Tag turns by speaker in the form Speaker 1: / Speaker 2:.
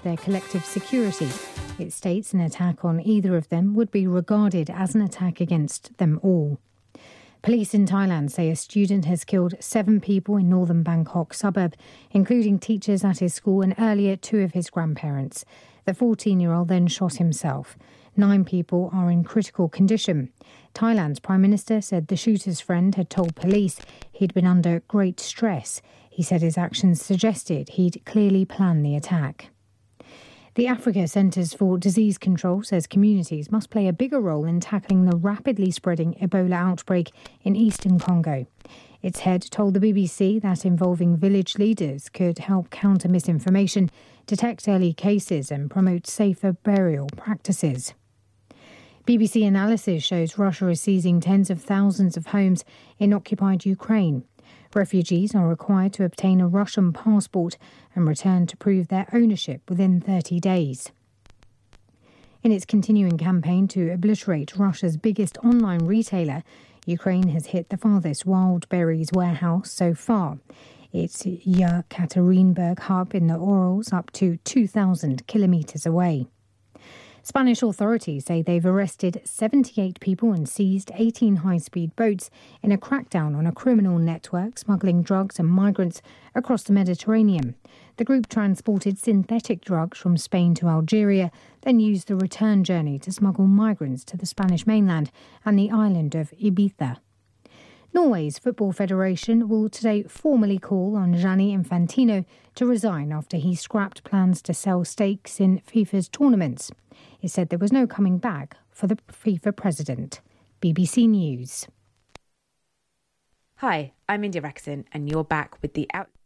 Speaker 1: their collective security. It states an attack on either of them would be regarded as an attack against them all. Police in Thailand say a student has killed 7 people in northern Bangkok suburb, including teachers at his school and earlier 2 of his grandparents. The 14-year-old then shot himself. 9 people are in critical condition. Thailand's Prime Minister said the shooter's friend had told police he'd been under great stress. He said his actions suggested he'd clearly planned the attack. The Africa Centres for Disease Control says communities must play a bigger role in tackling the rapidly spreading Ebola outbreak in eastern Congo. Its head told the BBC that involving village leaders could help counter misinformation, detect early cases and promote safer burial practices. BBC analysis shows Russia is seizing tens of thousands of homes in occupied Ukraine. Refugees are required to obtain a Russian passport and return to prove their ownership within 30 days. In its continuing campaign to obliterate Russia's biggest online retailer, Ukraine has hit the farthest wild berries warehouse so far. Its Yekaterinburg hub in the Urals, up to 2,000 kilometres away. Spanish authorities say they've arrested 78 people and seized 18 high-speed boats in a crackdown on a criminal network smuggling drugs and migrants across the Mediterranean. The group transported synthetic drugs from Spain to Algeria, then used the return journey to smuggle migrants to the Spanish mainland and the island of Ibiza. Norway's Football Federation will today formally call on Gianni Infantino to resign after he scrapped plans to sell stakes in FIFA's tournaments. It said there was no coming back for the FIFA president. BBC News.
Speaker 2: Hi, I'm India Rexon, and you're back with the